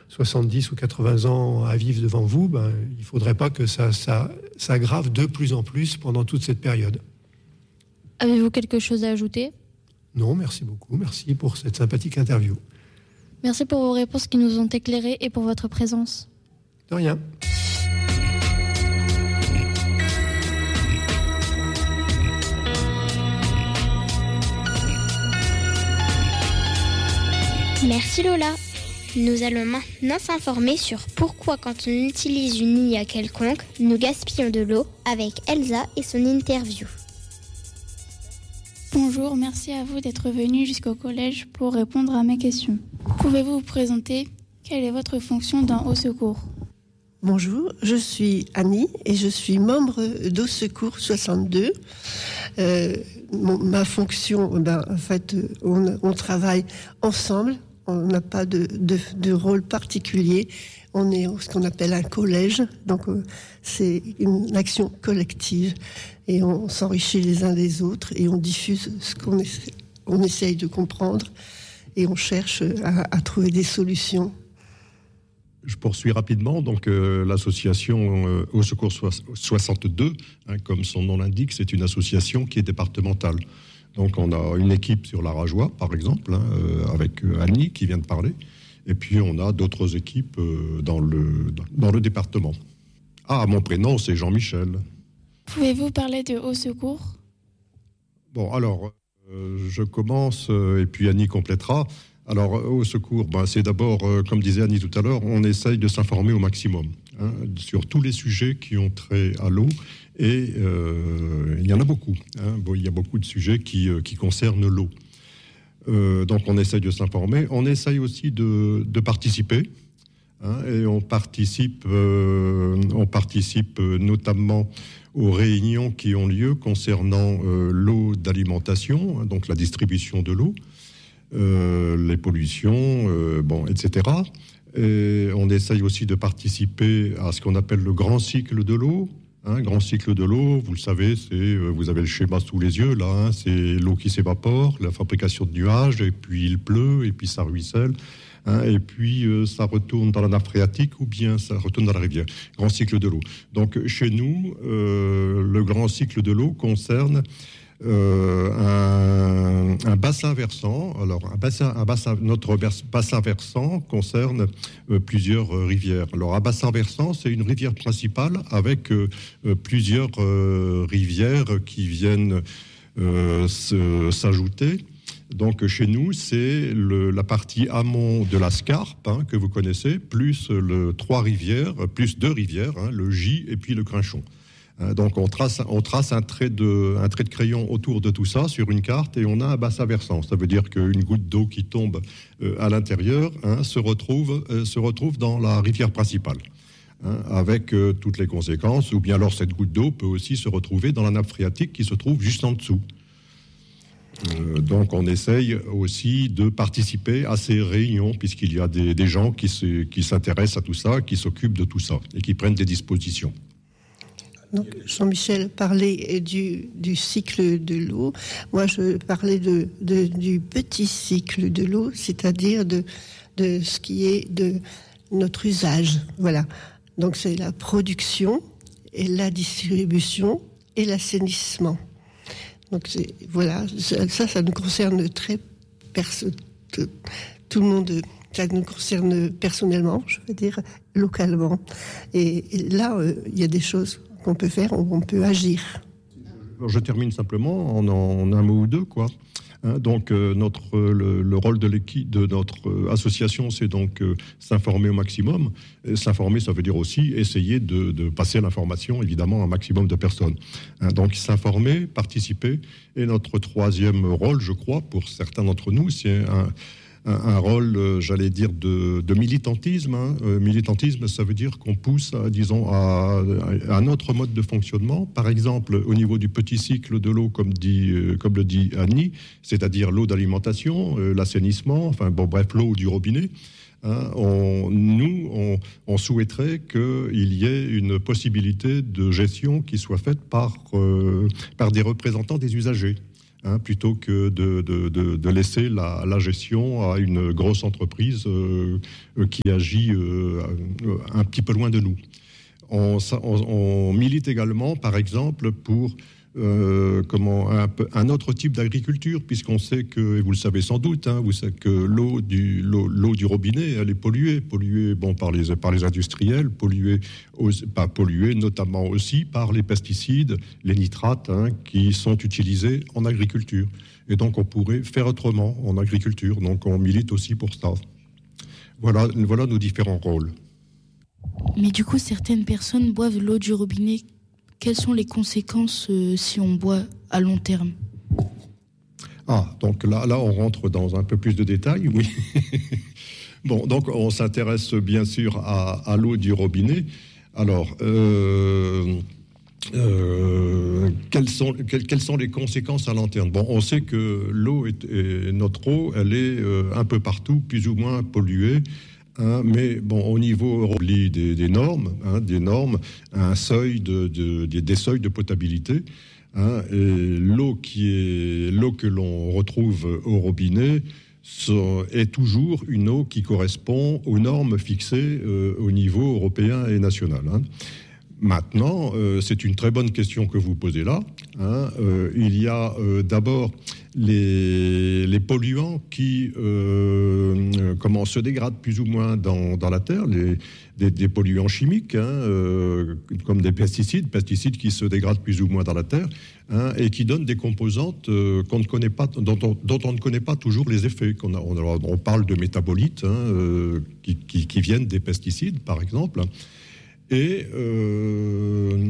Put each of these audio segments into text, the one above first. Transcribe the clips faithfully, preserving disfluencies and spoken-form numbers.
soixante-dix ou quatre-vingts ans à vivre devant vous, ben, il ne faudrait pas que ça, ça s'aggrave de plus en plus pendant toute cette période. Avez-vous quelque chose à ajouter ? Non, merci beaucoup. Merci pour cette sympathique interview. Merci pour vos réponses qui nous ont éclairés et pour votre présence. De rien. Merci Lola. Nous allons maintenant s'informer sur pourquoi quand on utilise une I A quelconque, nous gaspillons de l'eau avec Elsa et son interview. Bonjour, merci à vous d'être venu jusqu'au collège pour répondre à mes questions. Pouvez-vous vous présenter ? Quelle est votre fonction dans Au Secours ? Bonjour, je suis Annie et je suis membre d'Au Secours soixante-deux. Euh, mon, ma fonction, ben, en fait, on, on travaille ensemble, on n'a pas de, de, de rôle particulier. On est ce qu'on appelle un collège, donc euh, c'est une action collective et on s'enrichit les uns des autres et on diffuse ce qu'on essaie, on essaye de comprendre et on cherche à, à trouver des solutions. Je poursuis rapidement. Donc, euh, l'association euh, Au Secours soixante-deux, hein, comme son nom l'indique, c'est une association qui est départementale. Donc, on a une équipe sur la Rajoie, par exemple, hein, euh, avec euh, Annie qui vient de parler. Et puis, on a d'autres équipes euh, dans, le, dans le département. Ah, mon prénom, c'est Jean-Michel. Pouvez-vous parler de Au Secours ? Bon, alors, euh, je commence euh, et puis Annie complétera. Alors, Au Secours, ben, c'est d'abord, euh, comme disait Annie tout à l'heure, on essaye de s'informer au maximum hein, sur tous les sujets qui ont trait à l'eau. Et euh, il y en a beaucoup. Hein. Bon, il y a beaucoup de sujets qui, euh, qui concernent l'eau. Euh, donc, on essaye de s'informer. On essaye aussi de, de participer. Hein, et on participe, euh, on participe notamment aux réunions qui ont lieu concernant euh, l'eau d'alimentation, hein, donc la distribution de l'eau. Euh, les pollutions, euh, bon, et cetera. Et on essaye aussi de participer à ce qu'on appelle le grand cycle de l'eau. Hein, grand cycle de l'eau, vous le savez, c'est, euh, vous avez le schéma sous les yeux, là, hein, c'est l'eau qui s'évapore, la fabrication de nuages, et puis il pleut, et puis ça ruisselle, hein, et puis euh, ça retourne dans la nappe phréatique, ou bien ça retourne dans la rivière. Grand cycle de l'eau. Donc chez nous, euh, le grand cycle de l'eau concerne Euh, un, un bassin versant. Alors, un bassin, un bassin, notre bassin versant concerne euh, plusieurs euh, rivières. Alors, un bassin versant, c'est une rivière principale avec euh, euh, plusieurs euh, rivières qui viennent euh, se, s'ajouter. Donc, chez nous, c'est le, la partie amont de la Scarpe, hein, que vous connaissez, plus le trois rivières, plus deux rivières, hein, le Gy et puis le Crinchon. Donc on trace, on trace un, trait de, un trait de crayon autour de tout ça sur une carte et on a un bassin versant. Ça veut dire qu'une goutte d'eau qui tombe euh, à l'intérieur hein, se, retrouve, euh, se retrouve dans la rivière principale, hein, avec euh, toutes les conséquences. Ou bien alors cette goutte d'eau peut aussi se retrouver dans la nappe phréatique qui se trouve juste en dessous. Euh, donc on essaye aussi de participer à ces réunions puisqu'il y a des, des gens qui, se, qui s'intéressent à tout ça, qui s'occupent de tout ça et qui prennent des dispositions. Donc, Jean-Michel parlait du, du cycle de l'eau. Moi, je parlais de, de, du petit cycle de l'eau, c'est-à-dire de, de ce qui est de notre usage. Voilà. Donc, c'est la production et la distribution et l'assainissement. Donc, c'est, voilà, ça, ça nous concerne très perso- tout, tout le monde. Ça nous concerne personnellement, je veux dire, localement. Et, et là, euh, il y a des choses qu'on peut faire, on peut agir. Je termine simplement en, en un mot ou deux, quoi. Hein, donc euh, notre le, le rôle de l'équipe de notre euh, association, c'est donc euh, s'informer au maximum. Et s'informer, ça veut dire aussi essayer de, de passer l'information, évidemment, à un maximum de personnes. Hein, donc s'informer, participer. Et notre troisième rôle, je crois, pour certains d'entre nous, c'est un un rôle, j'allais dire, de, de militantisme. Hein. Euh, militantisme, ça veut dire qu'on pousse, à, disons, à, à un autre mode de fonctionnement. Par exemple, au niveau du petit cycle de l'eau, comme, dit, euh, comme le dit Annie, c'est-à-dire l'eau d'alimentation, euh, l'assainissement, enfin, bon, bref, l'eau du robinet. Hein, on, nous, on, on souhaiterait qu'il y ait une possibilité de gestion qui soit faite par, euh, par des représentants des usagers. hein, plutôt que de, de, de, de laisser la, la gestion à une grosse entreprise euh, qui agit euh, un petit peu loin de nous. On, on, on milite également, par exemple, pour euh, comment, un, un autre type d'agriculture, puisqu'on sait que, et vous le savez sans doute, hein, vous savez que l'eau du, l'eau, l'eau du robinet, elle est polluée, polluée bon, par, les, par les industriels, polluée, pas polluée notamment aussi par les pesticides, les nitrates, hein, qui sont utilisés en agriculture. Et donc on pourrait faire autrement en agriculture, donc on milite aussi pour ça. Voilà, voilà nos différents rôles. Mais du coup, certaines personnes boivent l'eau du robinet. Quelles sont les conséquences euh, si on boit à long terme ? Ah, donc là, là, on rentre dans un peu plus de détails, oui. Bon, donc on s'intéresse bien sûr à, à l'eau du robinet. Alors, euh, euh, quelles sont, quelles, quelles sont les conséquences à long terme ? Bon, on sait que l'eau, est, est, notre eau, elle est euh, un peu partout, plus ou moins polluée. Hein, mais bon, au niveau européen, des, des normes, hein, des normes, un seuil de, de, de, des seuils de potabilité. Hein, et l'eau qui est l'eau que l'on retrouve au robinet est toujours une eau qui correspond aux normes fixées euh, au niveau européen et national. Hein. Maintenant, euh, c'est une très bonne question que vous posez là. Hein. Euh, il y a euh, d'abord les, les polluants qui euh, comment, se dégradent plus ou moins dans, dans la terre, les, des, des polluants chimiques, hein, euh, comme des pesticides, pesticides qui se dégradent plus ou moins dans la terre, hein, et qui donnent des composantes euh, qu'on ne connaît pas, dont on, dont on ne connaît pas toujours les effets. Qu'on a, on, on parle de métabolites, hein, euh, qui, qui, qui viennent des pesticides, par exemple. Et euh,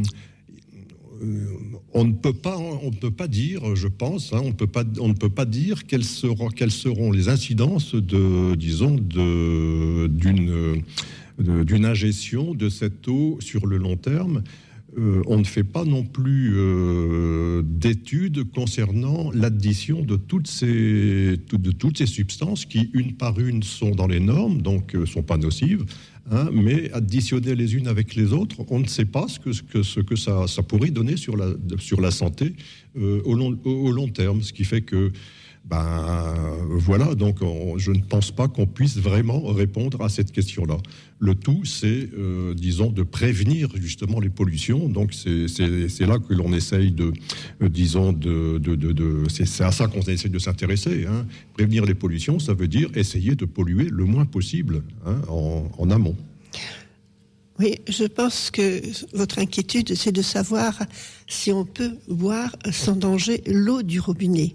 on ne peut pas, on ne peut pas dire, je pense, hein, on, peut pas, on ne peut pas dire quelles seront, quelles seront les incidences de, disons, de, d'une, de, d'une ingestion de cette eau sur le long terme. Euh, on ne fait pas non plus euh, d'études concernant l'addition de toutes ces, de toutes ces substances qui, une par une, sont dans les normes, donc ne euh, sont pas nocives. Hein, mais additionner les unes avec les autres, on ne sait pas ce que, ce que, ce que ça, ça pourrait donner sur la, sur la santé euh, au, long, au, au long terme. Ce qui fait que, ben voilà, donc on, je ne pense pas qu'on puisse vraiment répondre à cette question-là. Le tout, c'est, euh, disons, de prévenir justement les pollutions. Donc c'est, c'est, c'est là que l'on essaye de, euh, disons, de, de, de, de c'est, c'est à ça qu'on essaye de s'intéresser. Hein. Prévenir les pollutions, ça veut dire essayer de polluer le moins possible, hein, en, en amont. Oui, je pense que votre inquiétude, c'est de savoir si on peut boire sans danger l'eau du robinet.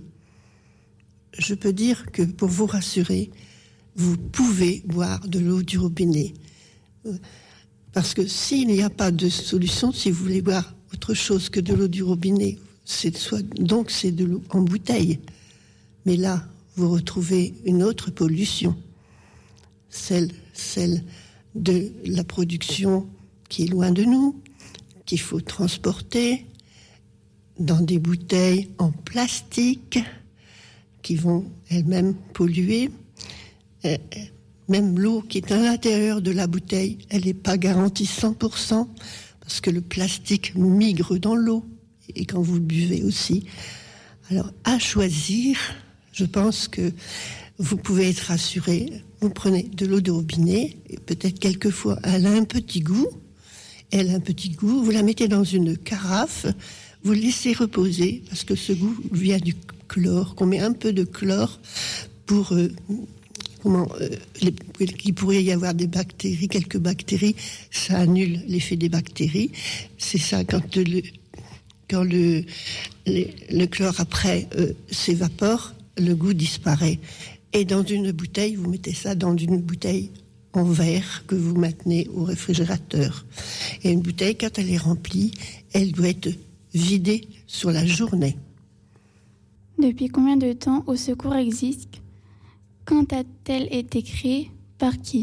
Je peux dire que pour vous rassurer, vous pouvez boire de l'eau du robinet. Parce que s'il n'y a pas de solution, si vous voulez boire autre chose que de l'eau du robinet, c'est soit, donc c'est de l'eau en bouteille. Mais là, vous retrouvez une autre pollution, celle, celle de la production qui est loin de nous, qu'il faut transporter dans des bouteilles en plastique, qui vont elles-mêmes polluer. Euh, même l'eau qui est à l'intérieur de la bouteille, elle n'est pas garantie cent pour cent, parce que le plastique migre dans l'eau, et quand vous le buvez aussi. Alors, à choisir, je pense que vous pouvez être rassuré. Vous prenez de l'eau de robinet, et peut-être quelquefois, elle a un petit goût, elle a un petit goût, vous la mettez dans une carafe, vous laissez reposer, parce que ce goût vient du chlore, qu'on met un peu de chlore pour euh, comment euh, les, il pourrait y avoir des bactéries, quelques bactéries, ça annule l'effet des bactéries. C'est ça quand le quand le le, le chlore après euh, s'évapore, le goût disparaît. Et dans une bouteille, vous mettez ça dans une bouteille en verre que vous maintenez au réfrigérateur. Et une bouteille, quand elle est remplie, elle doit être vidée sur la journée. Depuis combien de temps Au Secours existe ? Quand a-t-elle été créée ? Par qui ?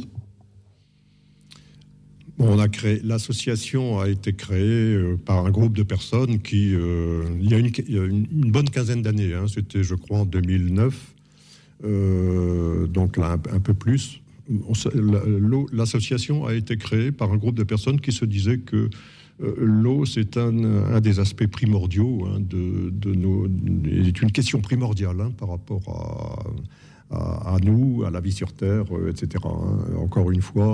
Bon, on a créé, l'association a été créée euh, par un groupe de personnes qui, euh, il y a une, il y a une, une bonne quinzaine d'années, hein, c'était je crois en deux mille neuf, euh, donc là un, un peu plus. On, la, l'association a été créée par un groupe de personnes qui se disaient que Euh, l'eau, c'est un, un des aspects primordiaux hein, de, de nos. C'est une question primordiale hein, par rapport à, à, à nous, à la vie sur Terre, euh, et cetera. Hein. Encore une fois.